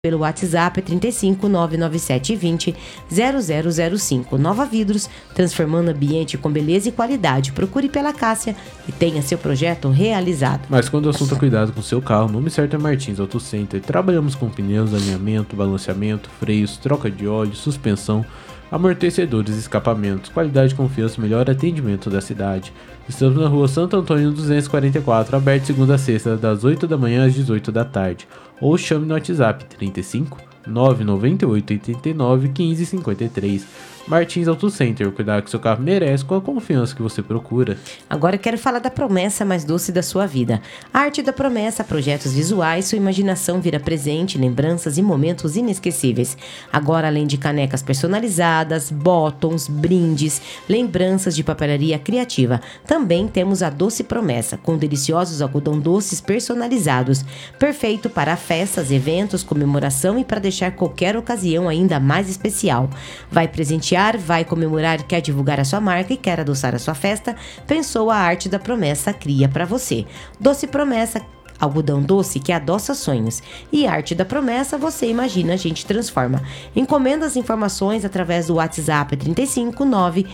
pelo WhatsApp 35 99720 0005. Nova Vidros, transformando ambiente com beleza e qualidade. Procure pela Cássia e tenha seu projeto realizado. Mas quando o assunto é cuidado com seu carro, o nome certo é Martins Auto Center. Trabalhamos com pneus, alinhamento, balanceamento, freios, troca de óleo, suspensão, amortecedores e escapamentos. Qualidade, confiança e melhor atendimento da cidade. Estamos na rua Santo Antônio 244, aberto segunda a sexta, das 8 da manhã às 18 da tarde. Ou chame no WhatsApp 35 998 89 15 53. Martins Auto Center, cuidar que seu carro merece com a confiança que você procura. Agora eu quero falar da promessa mais doce da sua vida. A Arte da Promessa, projetos visuais, sua imaginação vira presente, lembranças e momentos inesquecíveis. Agora, além de canecas personalizadas, botons, brindes, lembranças de papelaria criativa, também temos a Doce Promessa, com deliciosos algodão doces personalizados, perfeito para festas, eventos, comemoração e para deixar qualquer ocasião ainda mais especial. Vai presentear, vai comemorar, quer divulgar a sua marca e quer adoçar a sua festa? Pensou a Arte da Promessa, cria para você. Doce Promessa, algodão doce que adoça sonhos. E Arte da Promessa, você imagina, a gente transforma. Encomenda as informações através do WhatsApp 35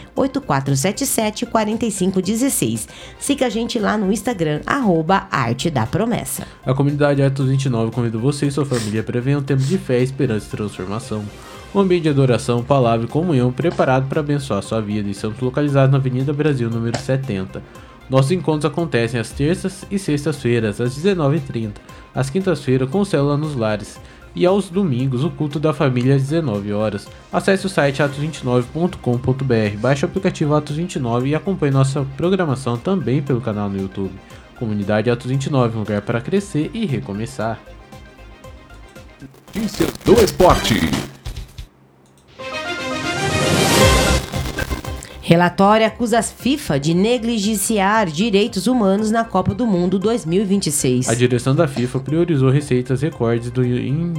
98477 4516. Siga a gente lá no Instagram, @Arte da Promessa. A comunidade Atos 29 convida você e sua família para ver um tempo de fé, esperança e transformação. Um ambiente de adoração, palavra e comunhão preparado para abençoar a sua vida. E estamos localizados na Avenida Brasil, número 70. Nossos encontros acontecem às terças e sextas-feiras, às 19h30. Às quintas-feiras, com célula nos lares. E aos domingos, o culto da família às 19h. Acesse o site atos29.com.br, baixe o aplicativo Atos 29 e acompanhe nossa programação também pelo canal no YouTube. Comunidade Atos 29, um lugar para crescer e recomeçar. Notícias do esporte. Relatório acusa a FIFA de negligenciar direitos humanos na Copa do Mundo 2026. A direção da FIFA priorizou receitas recordes em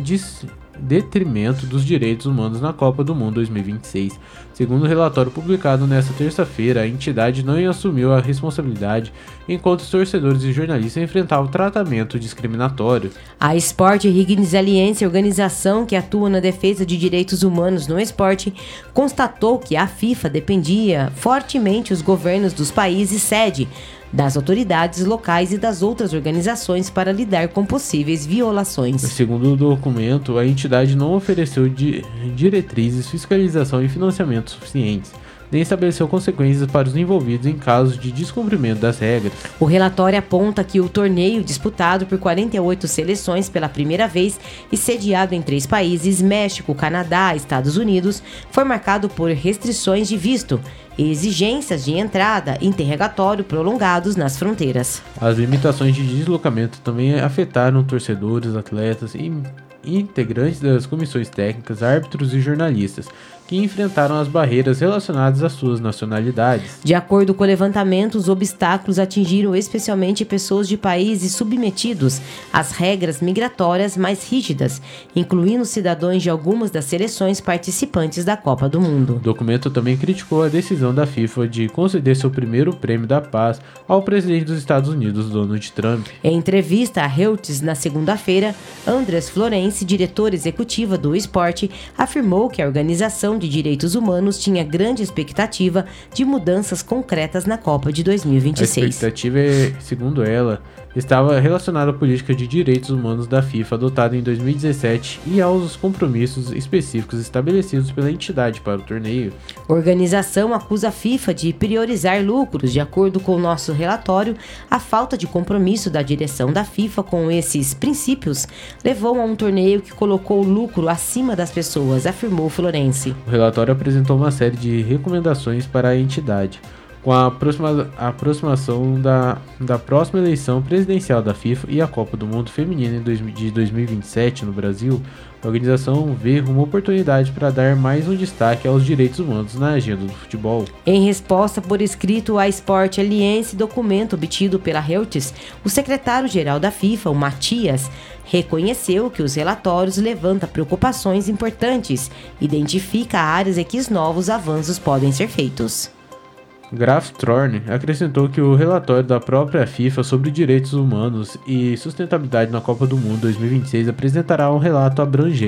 detrimento dos direitos humanos na Copa do Mundo 2026. Segundo o relatório publicado nesta terça-feira, a entidade não assumiu a responsabilidade enquanto os torcedores e jornalistas enfrentavam tratamento discriminatório. A Sport Higgins Alliance, organização que atua na defesa de direitos humanos no esporte, constatou que a FIFA dependia fortemente os governos dos países sede, das autoridades locais e das outras organizações para lidar com possíveis violações. Segundo o documento, a entidade não ofereceu diretrizes, fiscalização e financiamento suficientes, nem estabeleceu consequências para os envolvidos em casos de descumprimento das regras. O relatório aponta que o torneio, disputado por 48 seleções pela primeira vez e sediado em 3 países, México, Canadá e Estados Unidos, foi marcado por restrições de visto, exigências de entrada e interrogatório prolongados nas fronteiras. As limitações de deslocamento também afetaram torcedores, atletas e integrantes das comissões técnicas, árbitros e jornalistas, que enfrentaram as barreiras relacionadas às suas nacionalidades. De acordo com o levantamento, os obstáculos atingiram especialmente pessoas de países submetidos às regras migratórias mais rígidas, incluindo cidadãos de algumas das seleções participantes da Copa do Mundo. O documento também criticou a decisão da FIFA de conceder seu primeiro prêmio da paz ao presidente dos Estados Unidos, Donald Trump. Em entrevista à Reuters na segunda-feira, Andrés Florenzi, diretor executiva do esporte, afirmou que a Organização de Direitos Humanos tinha grande expectativa de mudanças concretas na Copa de 2026. A expectativa, segundo ela, estava relacionada à política de direitos humanos da FIFA adotada em 2017 e aos compromissos específicos estabelecidos pela entidade para o torneio. A organização acusa a FIFA de priorizar lucros. De acordo com o nosso relatório, a falta de compromisso da direção da FIFA com esses princípios levou a um torneio que colocou o lucro acima das pessoas, afirmou Florenzi. O relatório apresentou uma série de recomendações para a entidade. Com a aproximação da próxima eleição presidencial da FIFA e a Copa do Mundo Feminina de 2027 no Brasil, a organização vê uma oportunidade para dar mais um destaque aos direitos humanos na agenda do futebol. Em resposta por escrito à Sport Alliance, documento obtido pela Reuters, o secretário-geral da FIFA, o Matias, reconheceu que os relatórios levantam preocupações importantes, identifica áreas em que novos avanços podem ser feitos. Graf Thorne acrescentou que o relatório da própria FIFA sobre direitos humanos e sustentabilidade na Copa do Mundo 2026 apresentará um relato abrangente